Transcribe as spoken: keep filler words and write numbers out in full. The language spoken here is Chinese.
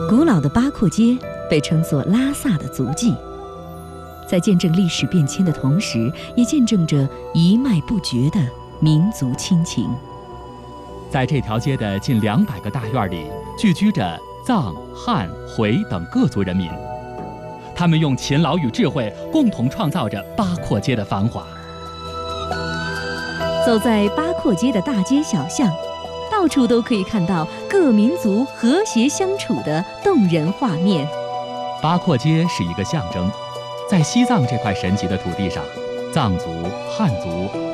古老的八廓街被称作拉萨的足迹，在见证历史变迁的同时，也见证着一脉不绝的民族亲情。 在这条街的近两百个大院里，聚居着藏、汉、回等各族人民，他们用勤劳与智慧共同创造着八廓街的繁华。 走在八廓街的大街小巷，到处都可以看到各民族和谐相处的动人画面。 八廓街是一个象征，在西藏这块神奇的土地上，藏族、汉族、